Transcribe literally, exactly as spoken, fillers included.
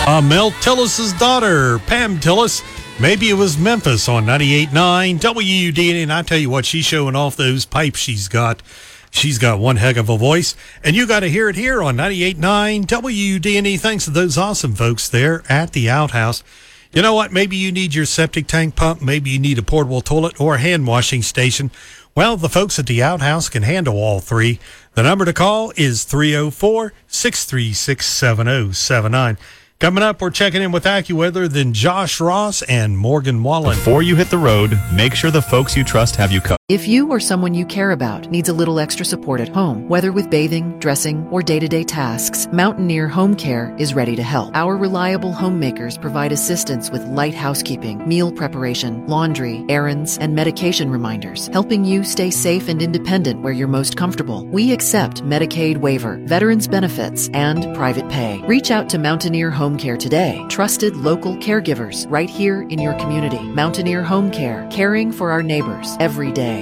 Uh, Mel Tillis's daughter, Pam Tillis. Maybe it was Memphis on ninety-eight point nine W D N A. And I tell you what, she's showing off those pipes she's got. She's got one heck of a voice. And you got to hear it here on ninety-eight point nine W D N A. Thanks to those awesome folks there at the Outhouse. You know what? Maybe you need your septic tank pump. Maybe you need a portable toilet or a hand washing station. Well, the folks at the Outhouse can handle all three. The number to call is three oh four, six three six, seven oh seven nine. Coming up, we're checking in with AccuWeather, then Josh Ross and Morgan Wallen. Before you hit the road, make sure the folks you trust have you covered. If you or someone you care about needs a little extra support at home, whether with bathing, dressing, or day-to-day tasks, Mountaineer Home Care is ready to help. Our reliable homemakers provide assistance with light housekeeping, meal preparation, laundry, errands, and medication reminders, helping you stay safe and independent where you're most comfortable. We accept Medicaid waiver, veterans benefits, and private pay. Reach out to Mountaineer Home Care today. Trusted local caregivers right here in your community. Mountaineer Home Care, caring for our neighbors every day.